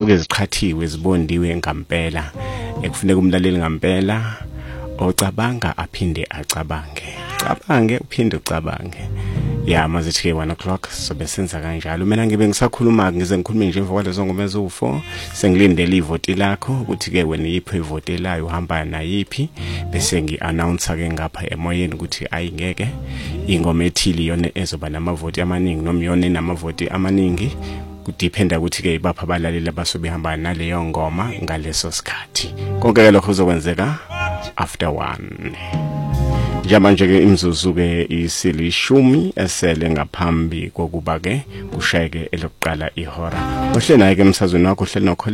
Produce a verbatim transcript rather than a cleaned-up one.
zisuke ziqhathiwe zibondiwe ngampela ekufuneka umlaleli ngampela ocabanga aphinde acabange cabange uphinde ucabange ya mazithi one o'clock sobe senza kanjalo mina ngibe ngisakhuluma ngize ngikhulume nje emva kwalezo ngoma eziwu four sengilindele ivoti lakho ukuthi ke wena yiphi ivoti layo uhamba na yiphi bese ngi-announce ke ngapha emoyeni ukuthi ayingeke ingoma ethili yona ezoba namavoti amaningi noma yona enamavoti amaningi kudiphenda ukuthi ke bapha abalaleli abasobe hamba naleyo ngoma ngaleso sikhathi konke ke lokho kuzokwenzeka after one. Njamanje ke imzuzu ke isilishumi esele ngaphambi kokuba ke kushayeke elokuqala ihora. Ohle naye ke emsazweni wakho ohleli nokho